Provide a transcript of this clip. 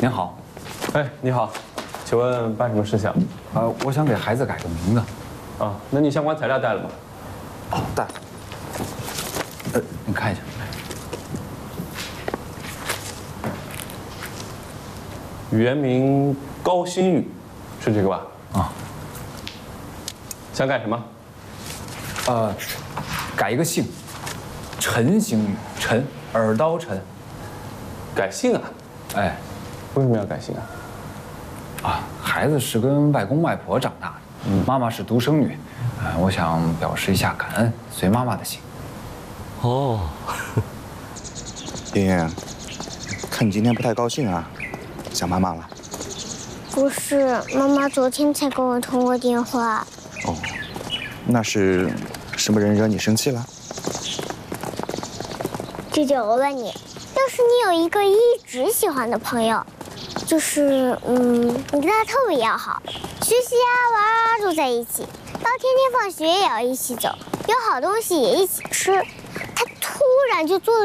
您好。 哎，你好，请问办什么事项？ 我想给孩子改个名字。 啊，那你相关材料带了吗？ 哦，带了。你看一下。 原名高新宇，是这个吧？ 啊。 想改什么？ 改一个姓，陈星宇，陈，耳刀陈。 改姓啊？ 哎， 为什么要改姓啊？ 孩子是跟外公外婆长大的，妈妈是独生女，我想表示一下感恩，随妈妈的姓。 哦， 妍妍，看你今天不太高兴啊，想妈妈了？ 不是，妈妈昨天才跟我通过电话。 哦，那是什么人惹你生气了？ 舅舅，我问你，要是你有一个一直喜欢的朋友，就是你跟他特别要好，学习啊玩啊都在一起，然后天天放学也要一起走，有好东西也一起吃，他突然就做了